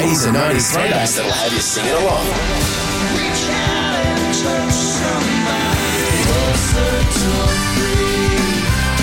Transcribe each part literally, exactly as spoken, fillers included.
eighties and nineties throwbacks that'll have you singing along. Reach out and touch somebody closer to me.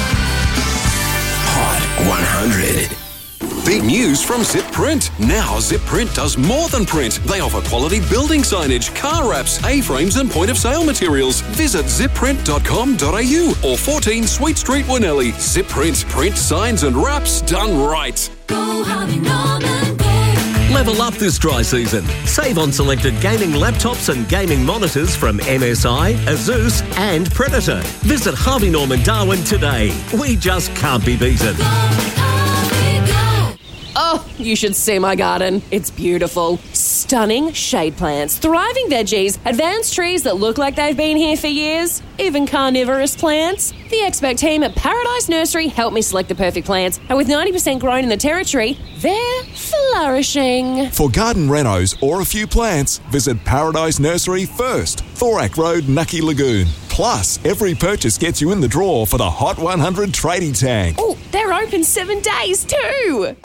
Hot one hundred. Big news from Zip Print. Now Zip Print does more than print. They offer quality building signage, car wraps, A-frames and point-of-sale materials. Visit zip print dot com dot a u or fourteen Sweet Street, Winnelly. Zip Print. Print signs and wraps done right. Go Harvey Norman, go. Level up this dry season. Save on selected gaming laptops and gaming monitors from M S I, Asus and Predator. Visit Harvey Norman Darwin today. We just can't be beaten. Go, Harvey, go. Oh, you should see my garden. It's beautiful. Stunning shade plants, thriving veggies, advanced trees that look like they've been here for years, even carnivorous plants. The expert team at Paradise Nursery helped me select the perfect plants, and with ninety percent grown in the territory, they're flourishing. For garden renos or a few plants, visit Paradise Nursery first, Thorak Road, Nucky Lagoon. Plus, every purchase gets you in the draw for the Hot one hundred tradie tank. Oh, they're open seven days too.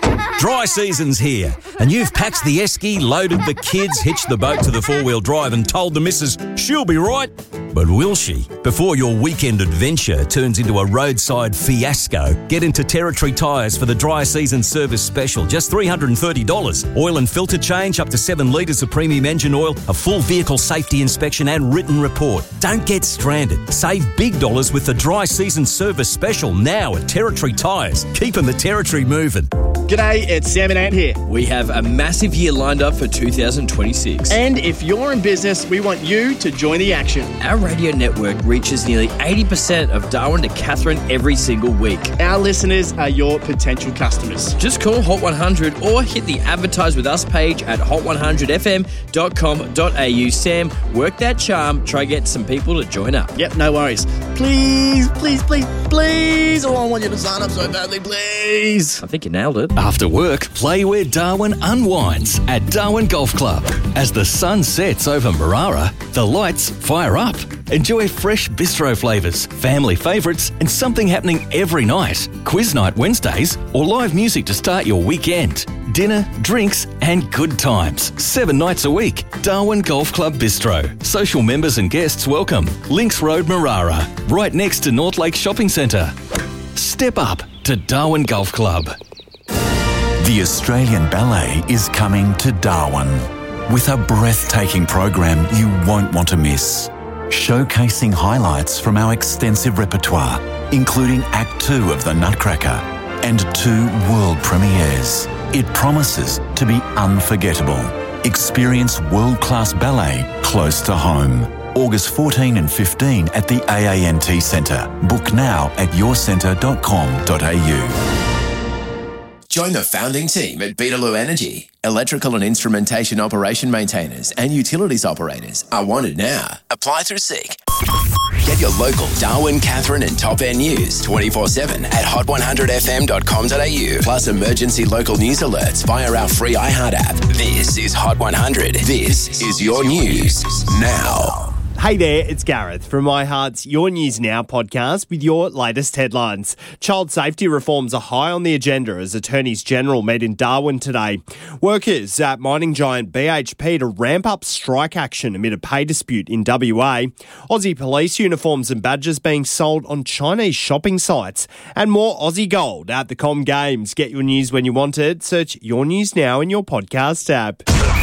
Dry season's here, and you've packed the esky, loaded the kids, hitched the boat to the four-wheel drive and told the missus she'll be right. But will she? Before your weekend adventure turns into a roadside fiasco, get into Territory Tyres for the dry season service special. Just three hundred thirty dollars. Oil and filter change, up to seven litres of premium engine oil, a full vehicle safety inspection and written report. Don't get stranded. Save big dollars with the dry season service special now at Territory Tyres. Keeping the Territory moving. G'day, it's Sam and Ant here. We have a massive year lined up for two thousand twenty-six. And if you're in business, we want you to join the action. Our radio network reaches nearly eighty percent of Darwin to Katherine every single week. Our listeners are your potential customers. Just call Hot one hundred or hit the Advertise With Us page at hot one hundred f m dot com dot a u. Sam, work that charm. Try get some people to join up. Yep, no worries. Please, please, please, please. Oh, I want you to sign up so badly, please. I think you nailed it. After work, play where Darwin unwinds at Darwin Golf Club. As the sun sets over Marara, the lights fire up. Enjoy fresh bistro flavours, family favourites, and something happening every night. Quiz night Wednesdays or live music to start your weekend. Dinner, drinks, and good times. Seven nights a week. Darwin Golf Club Bistro. Social members and guests welcome. Links Road, Marara, right next to North Lake Shopping Centre. Step up to Darwin Golf Club. The Australian Ballet is coming to Darwin with a breathtaking program you won't want to miss. Showcasing highlights from our extensive repertoire, including Act Two of The Nutcracker and two world premieres. It promises to be unforgettable. Experience world-class ballet close to home. August fourteen and fifteen at the A A N T Centre. Book now at your centre dot com dot a u. Join the founding team at Beetaloo Energy. Electrical and instrumentation operation maintainers and utilities operators are wanted now. Apply through Seek. Get your local Darwin, Katherine and Top End news twenty-four seven at hot one hundred f m dot com dot a u. Plus emergency local news alerts via our free iHeart app. This is Hot one hundred. This is your news now. Hey there, it's Gareth from iHeart's Your News Now podcast with your latest headlines. Child safety reforms are high on the agenda as Attorneys General met in Darwin today. Workers at mining giant B H P to ramp up strike action amid a pay dispute in W A. Aussie police uniforms and badges being sold on Chinese shopping sites. And more Aussie gold at the Com Games. Get your news when you want it. Search Your News Now in your podcast app.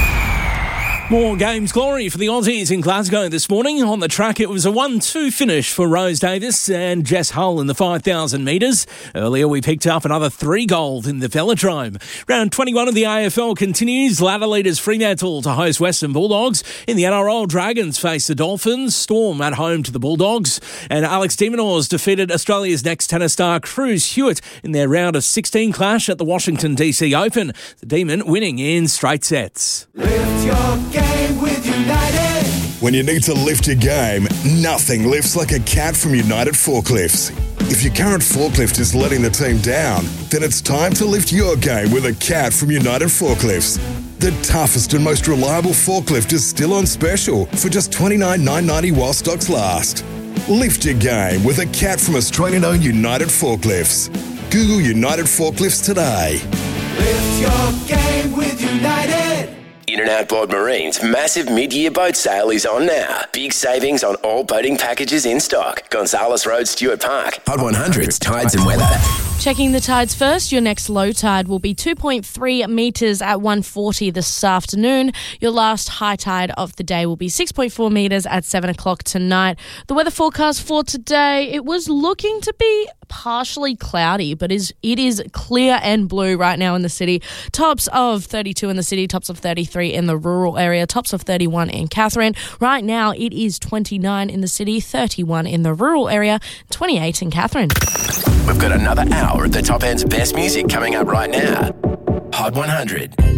More games glory for the Aussies in Glasgow this morning. On the track, it was a one two finish for Rose Davis and Jess Hull in the five thousand metres. Earlier, we picked up another three gold in the Velodrome. Round twenty-one of the A F L continues. Ladder leaders Fremantle to host Western Bulldogs. In the N R L, Dragons face the Dolphins. Storm at home to the Bulldogs. And Alex de Minaur defeated Australia's next tennis star Cruz Hewitt in their round of sixteen clash at the Washington D C Open. The Demon winning in straight sets. Lift your game with United. When you need to lift your game, nothing lifts like a cat from United Forklifts. If your current forklift is letting the team down, then it's time to lift your game with a cat from United Forklifts. The toughest and most reliable forklift is still on special for just twenty-nine thousand nine hundred ninety while stocks last. Lift your game with a cat from Australian-owned United Forklifts. Google United Forklifts today. Lift your game with United. In and Outboard Marine's massive mid-year boat sale is on now. Big savings on all boating packages in stock. Gonzales Road, Stuart Park. Hot one hundred's Tides and Weather. Checking the tides first, your next low tide will be two point three metres at one forty this afternoon. Your last high tide of the day will be six point four metres at seven o'clock tonight. The weather forecast for today, it was looking to be partially cloudy, but is it is clear and blue right now in the city. Tops of thirty-two in the city, tops of thirty-three in the rural area, tops of thirty-one in Katherine. Right now it is twenty-nine in the city, thirty-one in the rural area, twenty-eight in Katherine. We've got another hour of the top end's best music coming up right now. Hot one hundred.